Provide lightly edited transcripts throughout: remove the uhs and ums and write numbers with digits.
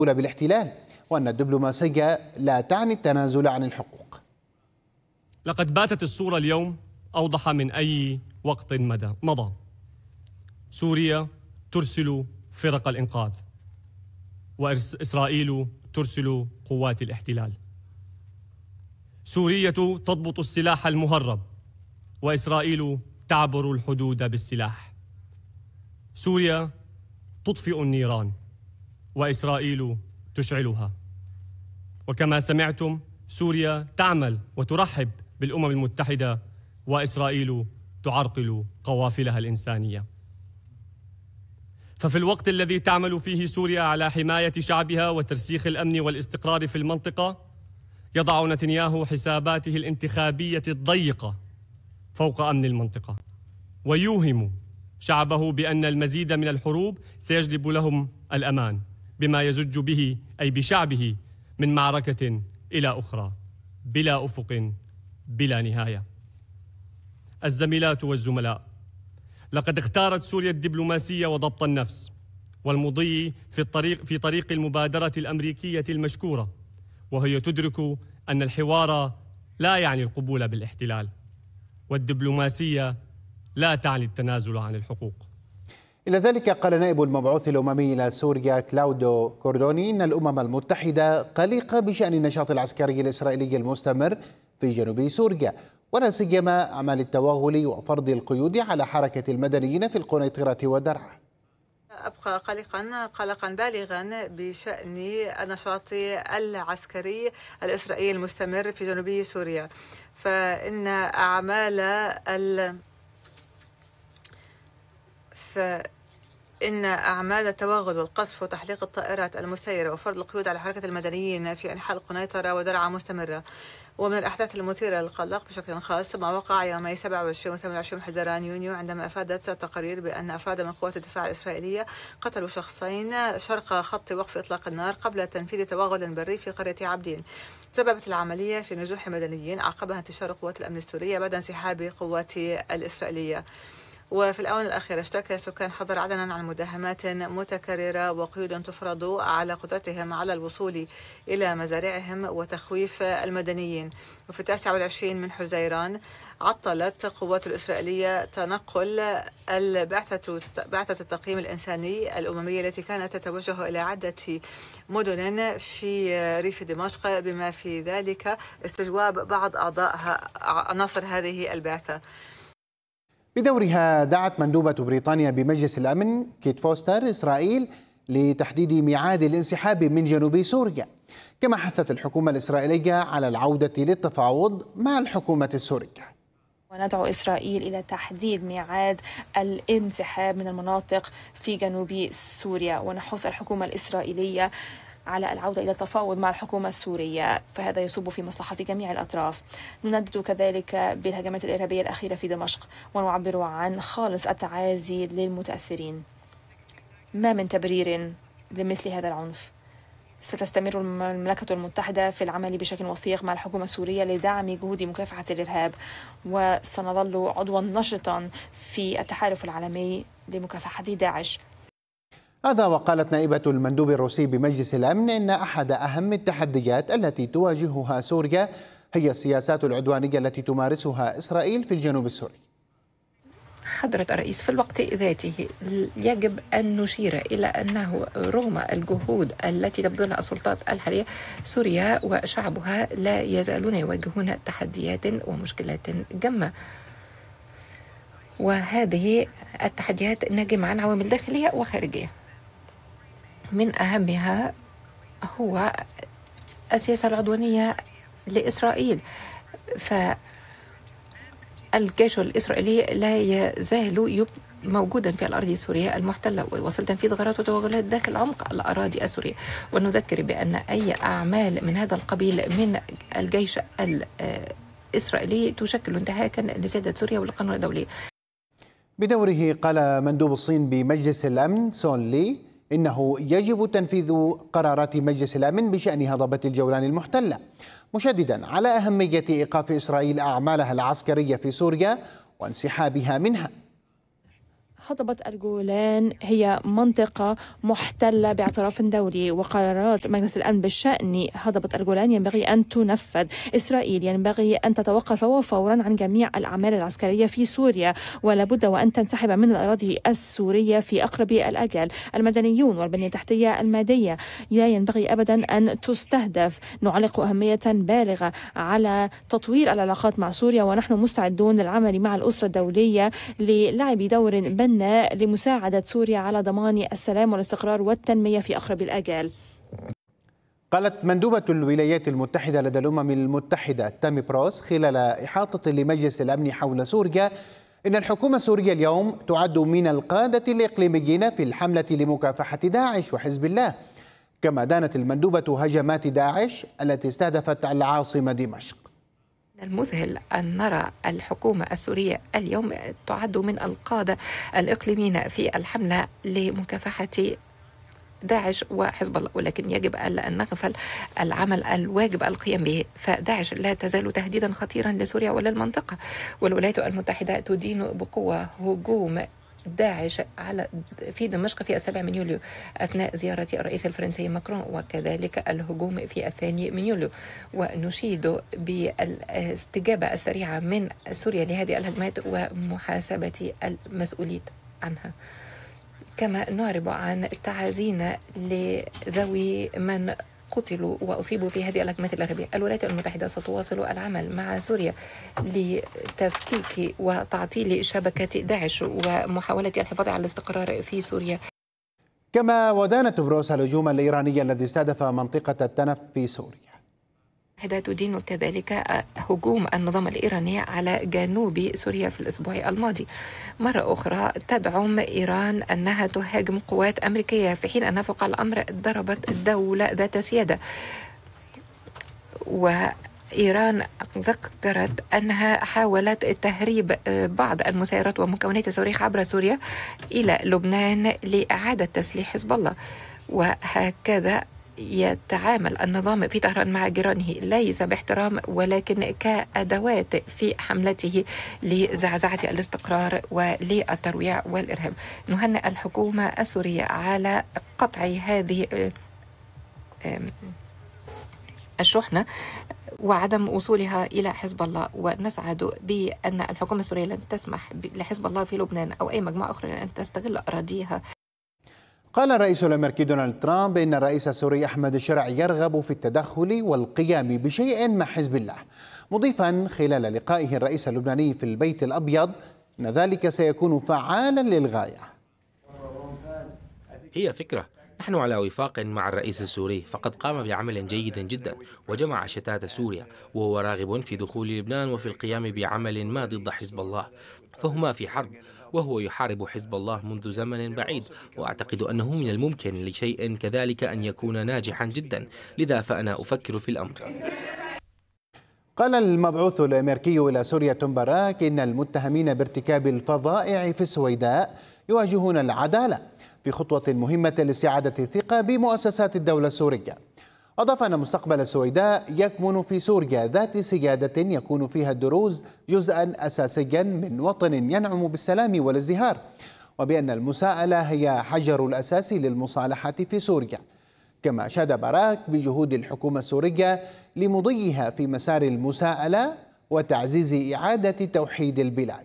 بالاحتلال، وأن الدبلوماسية لا تعني التنازل عن الحقوق. لقد باتت الصورة اليوم أوضح من أي وقت مضى. سوريا ترسل فرق الإنقاذ، وإسرائيل ترسل قوات الاحتلال. سوريا تضبط السلاح المهرب، وإسرائيل تعبر الحدود بالسلاح. سوريا تطفئ النيران، وإسرائيل تشعلها. وكما سمعتم، سوريا تعمل وترحب بالأمم المتحدة، وإسرائيل تعرقل قوافلها الإنسانية. ففي الوقت الذي تعمل فيه سوريا على حماية شعبها وترسيخ الأمن والاستقرار في المنطقة، يضع نتنياهو حساباته الانتخابية الضيقة فوق أمن المنطقة، ويوهم شعبه بأن المزيد من الحروب سيجلب لهم الأمان، بما يزج به أي بشعبه من معركة إلى أخرى بلا أفق بلا نهاية. الزميلات والزملاء، لقد اختارت سوريا الدبلوماسية وضبط النفس والمضي في طريق المبادرة الأمريكية المشكورة، وهي تدرك أن الحوار لا يعني القبول بالاحتلال، والدبلوماسية لا تعني التنازل عن الحقوق. إلى ذلك قال نائب المبعوث الأممي إلى سوريا كلاودو كوردوني إن الأمم المتحدة قلقة بشأن النشاط العسكري الإسرائيلي المستمر في جنوب سوريا، ولا سيما أعمال التوغل وفرض القيود على حركة المدنيين في القنيطرة ودرعا. أبقى قلقا بالغا بشأن النشاط العسكري الإسرائيلي المستمر في جنوب سوريا، فإن أعمال التوغل والقصف وتحليق الطائرات المسيرة وفرض القيود على حركة المدنيين في أنحاء القنيطرة ودرعا مستمرة. ومن الأحداث المثيرة للقلق بشكل خاص ما وقع يومي 27 و 28 حزيران يونيو، عندما أفادت التقارير بأن أفراد من قوات الدفاع الإسرائيلية قتلوا شخصين شرق خط وقف إطلاق النار قبل تنفيذ توغل بري في قرية عابدين. سببت العملية في نزوح مدنيين عقبها انتشار قوات الأمن السورية بعد انسحاب قوات الإسرائيلية. وفي الآونة الأخيرة اشتكى سكان حضر عدنا عن مداهمات متكررة وقيود تفرض على قدرتهم على الوصول إلى مزارعهم وتخويف المدنيين. وفي 29 من حزيران عطلت القوات الإسرائيلية تنقل بعثة التقييم الإنساني الأممية التي كانت تتوجه إلى عدة مدن في ريف دمشق، بما في ذلك استجواب بعض عناصر هذه البعثة. بدورها دعت مندوبة بريطانيا بمجلس الأمن كيت فوستر إسرائيل لتحديد ميعاد الانسحاب من جنوب سوريا، كما حثت الحكومة الإسرائيلية على العودة للتفاوض مع الحكومة السورية. وندعو إسرائيل إلى تحديد ميعاد الانسحاب من المناطق في جنوب سوريا، ونحث الحكومة الإسرائيلية على العودة إلى التفاوض مع الحكومة السورية، فهذا يصب في مصلحة جميع الأطراف. نندد كذلك بالهجمات الإرهابية الأخيرة في دمشق، ونعبر عن خالص التعازي للمتأثرين. ما من تبرير لمثل هذا العنف. ستستمر المملكة المتحدة في العمل بشكل وثيق مع الحكومة السورية لدعم جهود مكافحة الإرهاب، وسنظل عضوا نشطا في التحالف العالمي لمكافحة داعش. هذا وقالت نائبة المندوب الروسي بمجلس الأمن إن أحد أهم التحديات التي تواجهها سوريا هي السياسات العدوانية التي تمارسها إسرائيل في الجنوب السوري. حضرة الرئيس، في الوقت ذاته يجب أن نشير إلى أنه رغم الجهود التي تبذلها السلطات الحالية، سوريا وشعبها لا يزالون يواجهون تحديات ومشكلات جمة، وهذه التحديات ناجمة عن عوامل داخلية وخارجية. من أهمها هو السياسة العدوانية لإسرائيل، فالجيش الإسرائيلي لا يزال موجودا في الأراضي السورية المحتلة، ويواصل تنفيذ غارات وتوغلات داخل عمق الأراضي السورية. ونذكر بأن أي أعمال من هذا القبيل من الجيش الإسرائيلي تشكل انتهاكا لسيادة سوريا والقانون الدولي. بدوره قال مندوب الصين بمجلس الأمن سون لي إنه يجب تنفيذ قرارات مجلس الأمن بشأن هضبة الجولان المحتلة، مشددا على أهمية إيقاف إسرائيل أعمالها العسكرية في سوريا وانسحابها منها. هضبة الجولان هي منطقة محتلة باعتراف دولي، وقرارات مجلس الأمن بالشأن هضبة الجولان ينبغي أن تنفذ. إسرائيل ينبغي أن تتوقف فورا عن جميع الأعمال العسكرية في سوريا، ولا بد وأن تنسحب من الأراضي السورية في أقرب الأجل. المدنيون والبنية التحتية المادية لا ينبغي أبدا أن تستهدف. نعلق أهمية بالغة على تطوير العلاقات مع سوريا، ونحن مستعدون للعمل مع الأسرة الدولية للعب دور بناء لمساعدة سوريا على ضمان السلام والاستقرار والتنمية في أقرب الآجال. قالت مندوبة الولايات المتحدة لدى الأمم المتحدة تامي بروس خلال إحاطة لمجلس الأمن حول سوريا إن الحكومة السورية اليوم تعد من القادة الإقليميين في الحملة لمكافحة داعش وحزب الله. كما دانت المندوبة هجمات داعش التي استهدفت العاصمة دمشق. المذهل أن نرى الحكومة السورية اليوم تعد من القادة الإقليميين في الحملة لمكافحة داعش وحزب الله، ولكن يجب ألا نغفل العمل الواجب القيام به، فداعش لا تزال تهديدا خطيرا لسوريا وللمنطقة، والولايات المتحدة تدين بقوة هجوم داعش في دمشق في 7 من يوليو أثناء زيارة الرئيس الفرنسي ماكرون، وكذلك الهجوم في 2 من يوليو. ونشيد بالاستجابة السريعة من سوريا لهذه الهجمات ومحاسبة المسؤولين عنها. كما نعرب عن تعازينا لذوي من قتلوا وأصيبوا في هذه الهجمات الإرهابية. الولايات المتحدة ستواصل العمل مع سوريا لتفكيك وتعطيل شبكة داعش ومحاولة الحفاظ على الاستقرار في سوريا. كما ودانت بروس الهجوم الإيراني الذي استهدف منطقة التنف في سوريا. تدين كذلك هجوم النظام الإيراني على جنوب سوريا في الأسبوع الماضي. مرة أخرى تدعم إيران أنها تهاجم قوات أمريكية، في حين أنها فوق الأمر ضربت دولة ذات سيادة. وإيران ذكرت أنها حاولت تهريب بعض المسيرات ومكونات الصواريخ عبر سوريا إلى لبنان لإعادة تسليح حزب الله. وهكذا يتعامل النظام في طهران مع جيرانه ليس باحترام ولكن كأدوات في حملته لزعزعة الاستقرار وللترويع والإرهاب. نهنئ الحكومة السورية على قطع هذه الشحنة وعدم وصولها إلى حزب الله، ونسعد بأن الحكومة السورية لن تسمح لحزب الله في لبنان أو أي مجموعة أخرى أن تستغل أراضيها. قال الرئيس الأمريكي دونالد ترامب إن الرئيس السوري أحمد الشرع يرغب في التدخل والقيام بشيء مع حزب الله، مضيفا خلال لقائه الرئيس اللبناني في البيت الأبيض أن ذلك سيكون فعالا للغاية. هي فكرة، نحن على وفاق مع الرئيس السوري، فقد قام بعمل جيد جدا وجمع شتات سوريا، وهو راغب في دخول لبنان وفي القيام بعمل ما ضد حزب الله، فهما في حرب، وهو يحارب حزب الله منذ زمن بعيد، وأعتقد أنه من الممكن لشيء كذلك أن يكون ناجحا جدا، لذا فأنا أفكر في الأمر. قال المبعوث الأمريكي إلى سوريا توم باراك إن المتهمين بارتكاب الفظائع في السويداء يواجهون العدالة في خطوة مهمة لاستعادة الثقة بمؤسسات الدولة السورية. أضاف أن مستقبل السويداء يكمن في سوريا ذات سيادة يكون فيها الدروز جزءا أساسيا من وطن ينعم بالسلام والازدهار، وبأن المساءلة هي حجر الأساس للمصالحة في سوريا. كما أشاد باراك بجهود الحكومة السورية لمضيها في مسار المساءلة وتعزيز إعادة توحيد البلاد.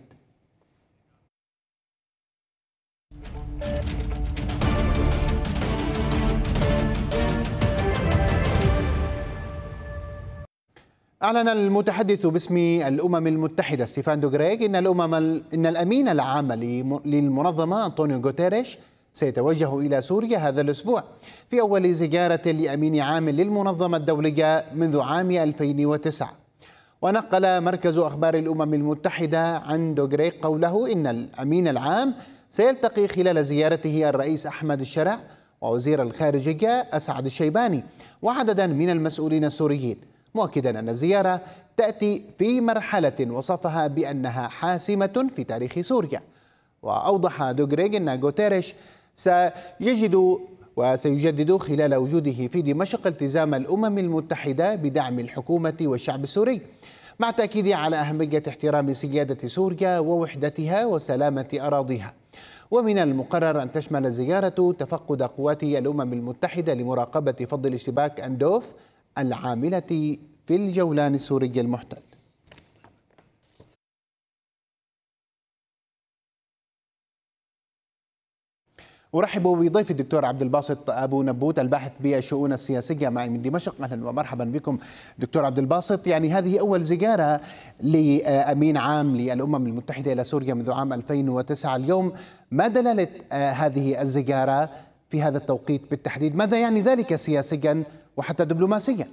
أعلن المتحدث باسم الأمم المتحدة ستيفان دوغريغ إن الأمين العام للمنظمة أنطونيو غوتيريش سيتوجه إلى سوريا هذا الأسبوع في أول زيارة لأمين عام للمنظمة الدولية منذ عام 2009. ونقل مركز أخبار الأمم المتحدة عن دوغريغ قوله إن الأمين العام سيلتقي خلال زيارته الرئيس أحمد الشرع ووزير الخارجية أسعد الشيباني وعددا من المسؤولين السوريين، مؤكدا أن الزيارة تأتي في مرحلة وصفها بأنها حاسمة في تاريخ سوريا. وأوضح دوغريغ أن غوتيريش سيجدد خلال وجوده في دمشق التزام الأمم المتحدة بدعم الحكومة والشعب السوري، مع تأكيد على أهمية احترام سيادة سوريا ووحدتها وسلامة أراضيها. ومن المقرر أن تشمل الزيارة تفقد قوات الأمم المتحدة لمراقبة فض الاشتباك أندوف العاملة في الجولان السوري المحتل. أرحب بضيف الدكتور عبد الباسط أبو نبوت الباحث بالشؤون السياسية معي من دمشق. أهلا ومرحبا بكم دكتور عبد الباسط. يعني هذه أول زيارة لأمين عام للأمم المتحدة إلى سوريا منذ عام 2009. اليوم ما دلالة هذه الزيارة في هذا التوقيت بالتحديد؟ ماذا يعني ذلك سياسيا وحتى دبلوماسيا؟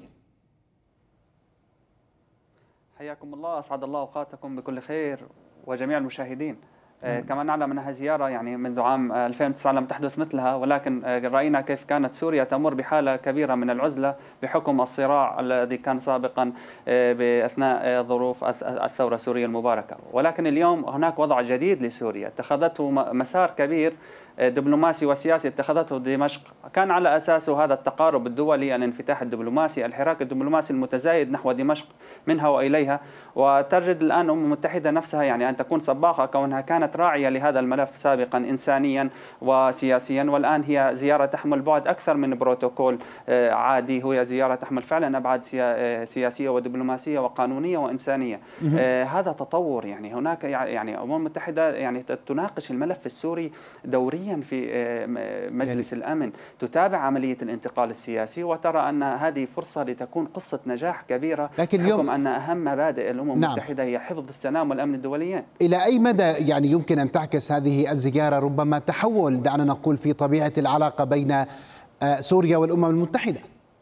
حياكم الله، أسعد الله أوقاتكم بكل خير وجميع المشاهدين. كما نعلم أنها زيارة يعني منذ عام 2009 لم تحدث مثلها، ولكن رأينا كيف كانت سوريا تمر بحالة كبيرة من العزلة بحكم الصراع الذي كان سابقا بأثناء ظروف الثورة السورية المباركة. ولكن اليوم هناك وضع جديد لسوريا اتخذته مسار كبير دبلوماسي وسياسي اتخذته دمشق، كان على أساسه هذا التقارب الدولي، الانفتاح الدبلوماسي، الحراك الدبلوماسي المتزايد نحو دمشق منها وإليها. وتجد الآن الأمم المتحدة نفسها يعني أن تكون سباقة، كونها كانت راعية لهذا الملف سابقا إنسانيا وسياسيا، والآن هي زيارة تحمل بعد أكثر من بروتوكول عادي، هي زيارة تحمل فعلا أبعاد سياسية ودبلوماسية وقانونية وإنسانية. هذا تطور. يعني هناك يعني الأمم المتحدة يعني تناقش الملف السوري دوريا في مجلس الأمن، تتابع عملية الانتقال السياسي، وترى أن هذه فرصة لتكون قصة نجاح كبيرة، لكن اليوم أن أهم مبادئ الأمم المتحدة هي حفظ السلام والأمن الدوليين. إلى أي مدى يعني يمكن أن تعكس هذه الزيارة ربما تحول، دعنا نقول، في طبيعة العلاقة بين سوريا والأمم المتحدة؟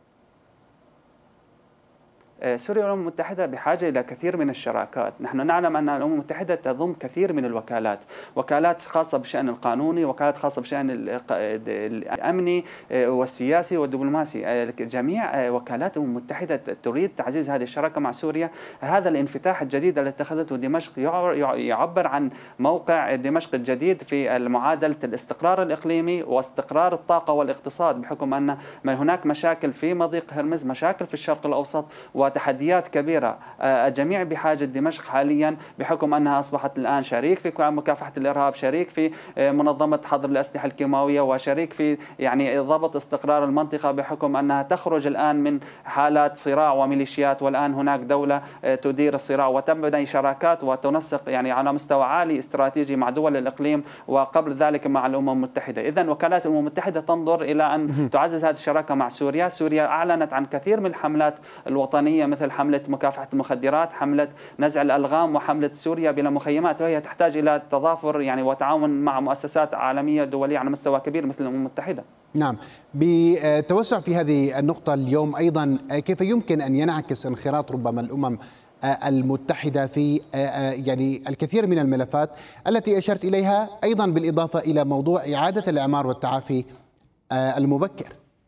سوريا والأمم المتحدة بحاجة إلى كثير من الشراكات. نحن نعلم أن الأمم المتحدة تضم كثير من الوكالات، وكالات خاصة بالشأن القانوني، وكالات خاصة بالشأن الأمني والسياسي والدبلوماسي. جميع وكالات الأمم المتحدة تريد تعزيز هذه الشراكة مع سوريا. هذا الانفتاح الجديد الذي اتخذته دمشق يعبر عن موقع دمشق الجديد في معادلة الاستقرار الإقليمي واستقرار الطاقة والاقتصاد، بحكم أن هناك مشاكل في مضيق هرمز، مشاكل في الشرق الأوسط وتحديات كبيرة. الجميع بحاجة دمشق حاليا، بحكم أنها أصبحت الآن شريك في مكافحة الإرهاب، شريك في منظمة حظر الأسلحة الكيماوية، وشريك في يعني ضبط استقرار المنطقة، بحكم أنها تخرج الآن من حالات صراع وميليشيات، والآن هناك دولة تدير الصراع وتبني شراكات وتنسق يعني على مستوى عالي استراتيجي مع دول الإقليم، وقبل ذلك مع الأمم المتحدة. إذن وكالات الأمم المتحدة تنظر إلى أن تعزز هذه الشراكة مع سوريا. سوريا أعلنت عن كثير من الحملات الوطنية، مثل حملة مكافحة المخدرات، حملة نزع الألغام، وحملة سوريا بلا مخيمات، وهي تحتاج إلى تضافر يعني وتعاون مع مؤسسات عالمية دولية على مستوى كبير مثل الأمم المتحدة. نعم، بتوسع في هذه النقطة اليوم أيضا، كيف يمكن أن ينعكس انخراط ربما الأمم المتحدة في يعني الكثير من الملفات التي أشرت إليها، أيضا بالإضافة إلى موضوع إعادة الإعمار والتعافي المبكر؟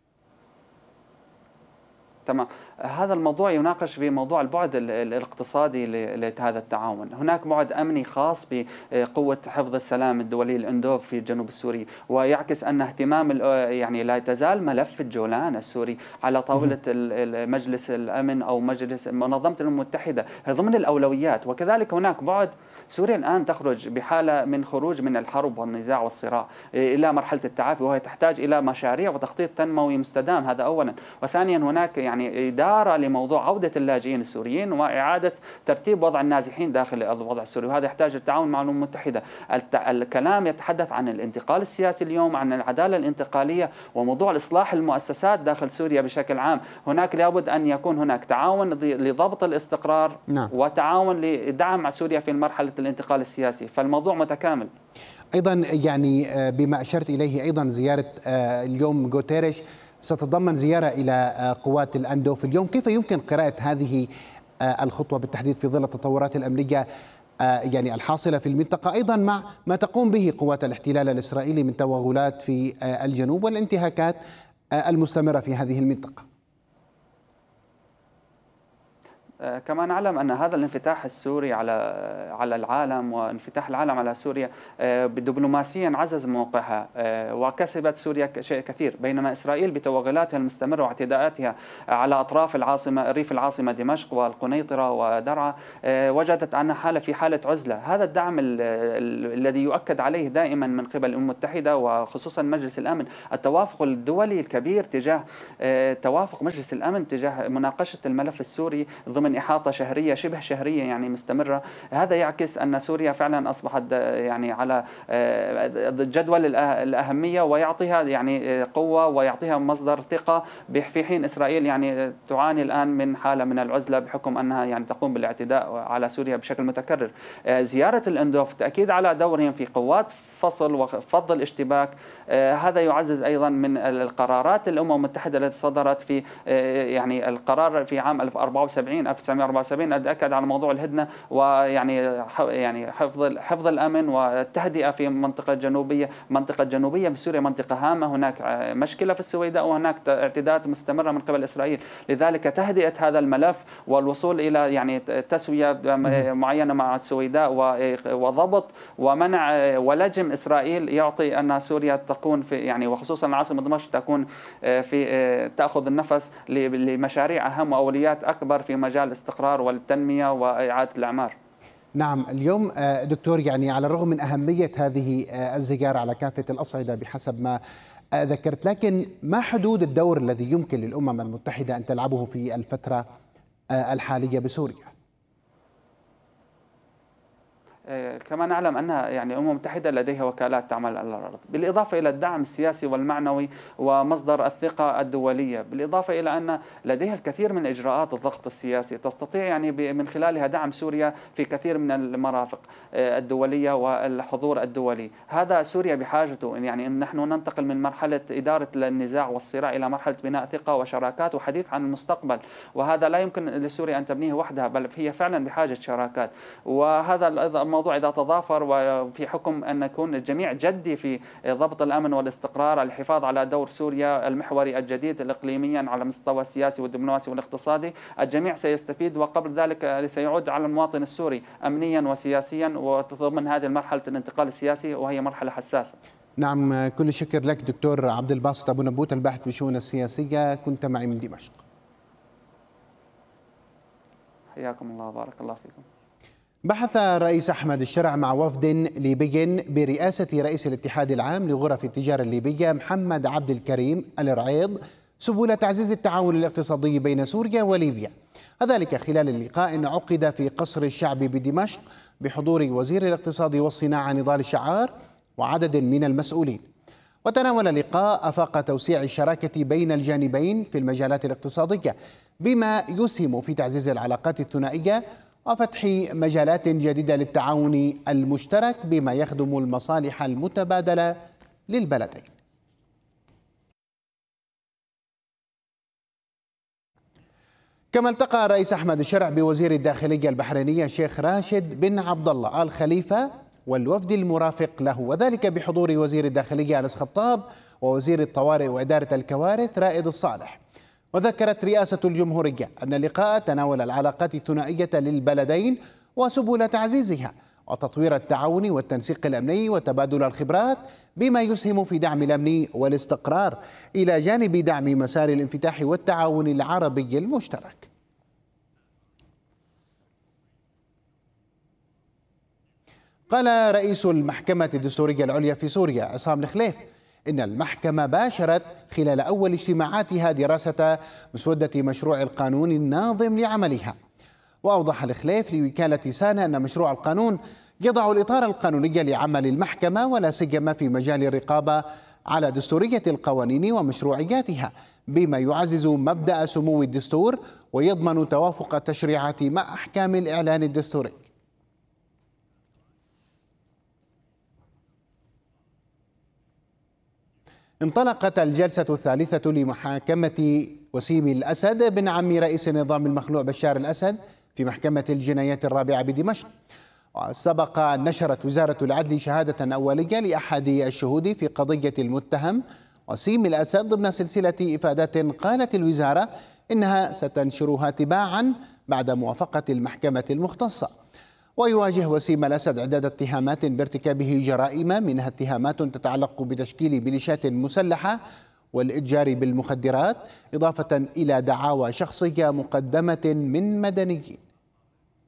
تمام. هذا الموضوع يناقش في موضوع البعد الاقتصادي لهذا التعاون. هناك بعد أمني خاص بقوة حفظ السلام الدولي الأندوف في الجنوب السوري، ويعكس أن اهتمام يعني لا تزال ملف الجولان السوري على طاولة مجلس الأمن أو مجلس منظمة الأمم المتحدة ضمن الأولويات. وكذلك هناك بعد سوريا الآن تخرج بحالة من خروج من الحرب والنزاع والصراع إلى مرحلة التعافي، وهي تحتاج إلى مشاريع وتخطيط تنموي مستدام، هذا أولا. وثانيا هناك يعني إدارة لموضوع عودة اللاجئين السوريين وإعادة ترتيب وضع النازحين داخل الوضع السوري، وهذا يحتاج التعاون مع الأمم المتحدة. الكلام يتحدث عن الانتقال السياسي اليوم، عن العدالة الانتقالية، وموضوع إصلاح المؤسسات داخل سوريا بشكل عام. هناك لابد أن يكون هناك تعاون لضبط الاستقرار، نعم، وتعاون لدعم سوريا في مرحلة الانتقال السياسي، فالموضوع متكامل. أيضا يعني بما أشرت إليه، أيضا زيارة اليوم غوتيريش ستتضمن زيارة إلى قوات الأندوف اليوم. كيف يمكن قراءة هذه الخطوة بالتحديد في ظل التطورات الأمنية يعني الحاصلة في المنطقة، أيضا مع ما تقوم به قوات الاحتلال الإسرائيلي من توغلات في الجنوب والانتهاكات المستمرة في هذه المنطقة؟ كما نعلم أن هذا الانفتاح السوري على العالم وانفتاح العالم على سوريا دبلوماسيا عزز موقعها وكسبت سوريا شيء كثير، بينما إسرائيل بتوغلاتها المستمرة واعتداءاتها على أطراف ريف العاصمة دمشق والقنيطرة ودرعا وجدت أنها في حالة عزلة. هذا الدعم الذي يؤكد عليه دائما من قبل الأمم المتحدة وخصوصا مجلس الأمن، التوافق الدولي الكبير تجاه توافق مجلس الأمن تجاه مناقشة الملف السوري ضمن إحاطة شهرية شبه شهرية يعني مستمرة. هذا يعكس أن سوريا فعلا أصبحت يعني على جدول الأهمية ويعطيها يعني قوة ويعطيها مصدر ثقة، في حين إسرائيل يعني تعاني الآن من حالة من العزلة بحكم أنها يعني تقوم بالاعتداء على سوريا بشكل متكرر. زيارة الأندوف تأكيد على دورهم في قوات فصل وفض الاشتباك، هذا يعزز أيضا من القرارات الأمم المتحدة التي صدرت في يعني القرار في عام 1974 الذي أكد على موضوع الهدنة ويعني حفظ الأمن والتهدئة في منطقة جنوبية بسوريا، منطقة هامة، هناك مشكلة في السويداء وهناك اعتداءات مستمرة من قبل إسرائيل. لذلك تهدئة هذا الملف والوصول إلى يعني تسوية معينة مع السويداء وضبط ومنع ولجم إسرائيل يعطي أن سوريا تكون في يعني وخصوصا العاصمة دمشق تكون في تأخذ النفس لمشاريع أهم وأولويات أكبر في مجال الاستقرار والتنمية وإعادة الإعمار. نعم، اليوم دكتور يعني على الرغم من أهمية هذه الزيارة على كافة الأصعدة بحسب ما ذكرت، لكن ما حدود الدور الذي يمكن للأمم المتحدة أن تلعبه في الفترة الحالية بسوريا؟ كما نعلم أنها يعني الأمم المتحدة لديها وكالات تعمل على الأرض، بالإضافة إلى الدعم السياسي والمعنوي ومصدر الثقة الدولية، بالإضافة إلى أن لديها الكثير من إجراءات الضغط السياسي تستطيع يعني من خلالها دعم سوريا في كثير من المرافق الدولية والحضور الدولي. هذا سوريا بحاجته، يعني إن نحن ننتقل من مرحلة إدارة النزاع والصراع إلى مرحلة بناء ثقة وشراكات وحديث عن المستقبل، وهذا لا يمكن لسوريا أن تبنيه وحدها بل هي فعلا بحاجة شراكات. وهذا الموضوع إذا تضافر وفي حكم أن يكون الجميع جدي في ضبط الأمن والاستقرار، الحفاظ على دور سوريا المحوري الجديد الإقليميا على المستوى السياسي والدبلوماسي والاقتصادي، الجميع سيستفيد وقبل ذلك سيعود على المواطن السوري أمنيا وسياسيا وضمن هذه المرحلة الانتقال السياسي وهي مرحلة حساسة. نعم، كل الشكر لك دكتور عبد الباسط أبو نبوت الباحث بالشؤون السياسية، كنت معي من دمشق. حياكم الله وبارك الله فيكم. بحث الرئيس أحمد الشرع مع وفد ليبي برئاسة رئيس الاتحاد العام لغرف التجارة الليبية محمد عبد الكريم الرعيض سبل تعزيز التعاون الاقتصادي بين سوريا وليبيا، وذلك خلال اللقاء عقد في قصر الشعب بدمشق بحضور وزير الاقتصاد والصناعة نضال الشعار وعدد من المسؤولين. وتناول اللقاء آفاق توسيع الشراكة بين الجانبين في المجالات الاقتصادية بما يسهم في تعزيز العلاقات الثنائية وفتح مجالات جديدة للتعاون المشترك بما يخدم المصالح المتبادلة للبلدين. كما التقى الرئيس أحمد الشرع بوزير الداخلية البحريني الشيخ راشد بن عبد الله آل خليفة والوفد المرافق له، وذلك بحضور وزير الداخلية أنس خطاب ووزير الطوارئ وإدارة الكوارث رائد الصالح. وذكرت رئاسة الجمهورية أن اللقاء تناول العلاقات الثنائية للبلدين وسبل تعزيزها وتطوير التعاون والتنسيق الأمني وتبادل الخبرات بما يسهم في دعم الأمن والاستقرار إلى جانب دعم مسار الانفتاح والتعاون العربي المشترك. قال رئيس المحكمة الدستورية العليا في سوريا عصام الخليف إن المحكمة باشرت خلال أول اجتماعاتها دراسة مسودة مشروع القانون الناظم لعملها. وأوضح الخليف لوكالة سانا أن مشروع القانون يضع الإطار القانوني لعمل المحكمة ولا سيما في مجال الرقابة على دستورية القوانين ومشروعياتها بما يعزز مبدأ سمو الدستور ويضمن توافق التشريعات مع أحكام الإعلان الدستوري. انطلقت الجلسة الثالثة لمحاكمة وسيم الأسد بن عم رئيس النظام المخلوع بشار الأسد في محكمة الجنايات الرابعة بدمشق. وسبق أن نشرت وزارة العدل شهادة أولية لأحد الشهود في قضية المتهم وسيم الأسد ضمن سلسلة إفادات قالت الوزارة إنها ستنشرها تباعا بعد موافقة المحكمة المختصة. ويواجه وسيم الأسد عدة اتهامات بارتكابه جرائم، منها اتهامات تتعلق بتشكيل ميليشيات مسلحة والإتجار بالمخدرات، إضافة إلى دعاوى شخصية مقدمة من مدنيين.